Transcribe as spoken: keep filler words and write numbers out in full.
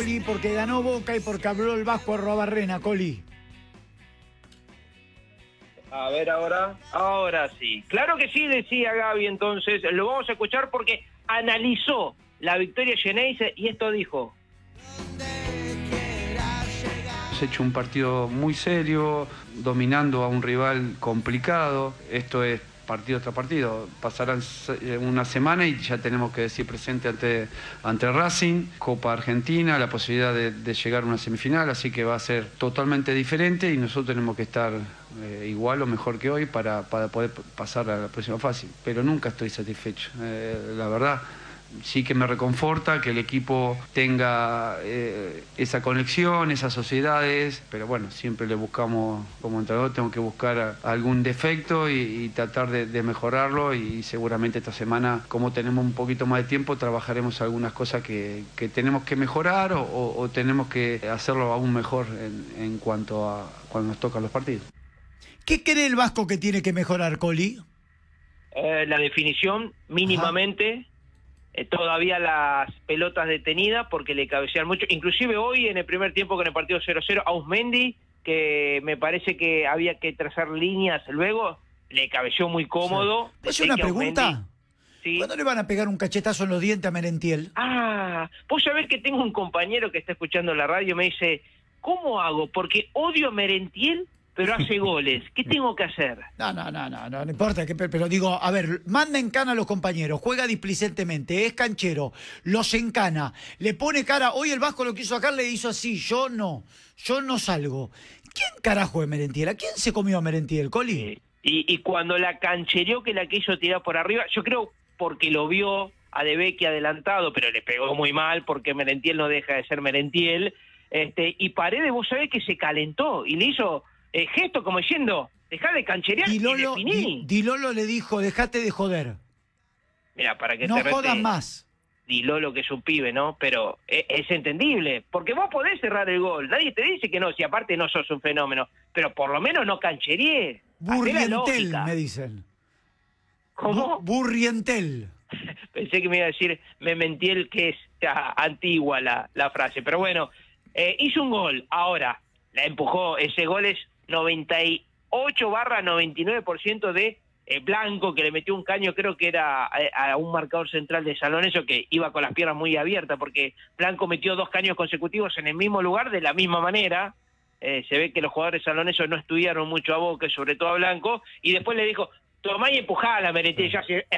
Coli porque ganó Boca y porque habló el Vasco Arruabarrena, Coli. A ver ahora. Ahora sí. Claro que sí, decía Gaby, entonces. Lo vamos a escuchar porque analizó la victoria Xeneize y esto dijo. Hemos hecho un partido muy serio, dominando a un rival complicado. Esto es partido tras partido. Pasarán una semana y ya tenemos que decir presente ante, ante Racing, Copa Argentina, la posibilidad de, de llegar a una semifinal, así que va a ser totalmente diferente y nosotros tenemos que estar eh, igual o mejor que hoy para, para poder pasar a la próxima fase. Pero nunca estoy satisfecho, eh, la verdad. Sí que me reconforta que el equipo tenga eh, esa conexión, esas sociedades, pero bueno, siempre le buscamos, como entrenador tengo que buscar algún defecto y, y tratar de, de mejorarlo, y seguramente esta semana, como tenemos un poquito más de tiempo, trabajaremos algunas cosas que, que tenemos que mejorar o, o, o tenemos que hacerlo aún mejor en, en cuanto a cuando nos tocan los partidos. ¿Qué cree el Vasco que tiene que mejorar, Coli? Eh, la definición, mínimamente. Ajá. Eh, todavía las pelotas detenidas porque le cabecean mucho, inclusive hoy en el primer tiempo con el partido cero cero, Ausmendi, que me parece que había que trazar líneas luego, le cabeceó muy cómodo. Sí. ¿Es una pregunta? Ausmendi, ¿sí? ¿Cuándo le van a pegar un cachetazo en los dientes a Merentiel? Ah, vos sabés que tengo un compañero que está escuchando la radio y me dice, ¿cómo hago? Porque odio a Merentiel, pero hace goles. ¿Qué tengo que hacer? No, no, no, no, no, no importa, que, pero digo, a ver, manda en cana a los compañeros, juega displicentemente, es canchero, los encana, le pone cara, hoy el Vasco lo quiso sacar, le hizo así, yo no, yo no salgo. ¿Quién carajo es Merentiel? ¿A quién se comió a Merentiel, Coli? Sí. Y, y cuando la canchereó que la quiso tirar por arriba, yo creo porque lo vio a De Becchi adelantado, pero le pegó muy mal porque Merentiel no deja de ser Merentiel, este, y Paredes, vos sabés que se calentó y le hizo... Eh, gesto como diciendo, dejá de cancherear Di Lolo, y definí. Di, Di Lolo le dijo, dejate de joder. Mira, para que no te jodas rete, más. Di Lolo que es un pibe, ¿no? Pero es, es entendible, porque vos podés cerrar el gol, nadie te dice que no, si aparte no sos un fenómeno, pero por lo menos no canchereé. Burrientel, me dicen. ¿Cómo? Burrientel. Pensé que me iba a decir Mementiel, que es ya, antigua la, la frase, pero bueno, eh, hizo un gol, ahora la empujó, ese gol es noventa y ocho barra noventa y nueve por ciento de eh, Blanco, que le metió un caño, creo que era a, a un marcador central de San Lorenzo, que iba con las piernas muy abiertas, porque Blanco metió dos caños consecutivos en el mismo lugar, de la misma manera. Eh, se ve que los jugadores de San Lorenzo no estudiaron mucho a Boca, sobre todo a Blanco, y después le dijo, tomá y empujá a la Merentiel, ya se